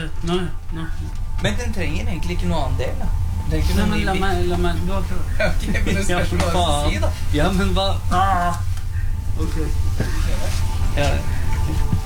Nå. Men den trenger egentlig ikke noe annen del, da. Nei, men la meg du har klart. Ok, men det spørs hva du sier, da. Ja, men hva? Ok. Ja.